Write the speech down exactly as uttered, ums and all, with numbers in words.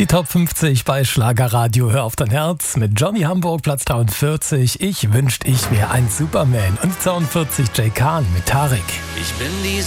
Die Top fünfzig bei Schlagerradio Hör auf dein Herz mit Johnny Hamburg, Platz dreiundvierzig. Ich wünscht, ich wäre ein Superman. Und zweiundvierzig Jay Khan mit Tarek. Ich bin die